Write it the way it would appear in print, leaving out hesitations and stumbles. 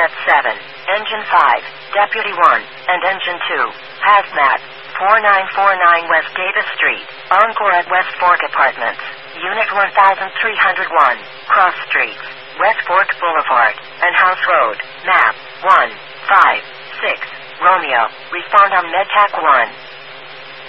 Hazmat 7, Engine 5, Deputy 1, and Engine 2. Hazmat, 4949 West Davis Street, Encore at West Fork Apartments, Unit 1301, Cross Streets, West Fork Boulevard, and House Road, map 156, Romeo. Respond on MedTac 1.